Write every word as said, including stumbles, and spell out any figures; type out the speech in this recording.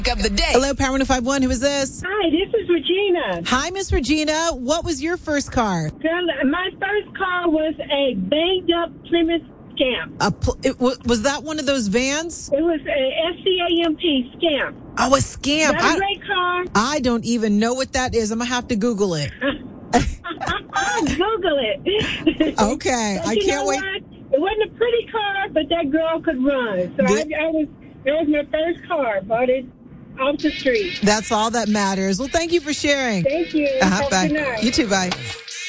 Of the day. Hello, Power one oh five one. Who is this? Hi, this is Regina. Hi, Miss Regina. What was your first car? Girl, my first car was a banged up Plymouth Scamp. A pl- it, w- was that one of those vans? It was a S C A M P Scamp. Oh, a Scamp. Not a great car. I don't even know what that is. I'm going to have to Google it. Google it. Okay. But I you can't know wait. What? It wasn't a pretty car, but that girl could run. So I, I was, that was my first car. Bought it off the street. That's all that matters. Well, thank you for sharing. Thank you. Uh-huh, Have a bye. good night. You too. Bye.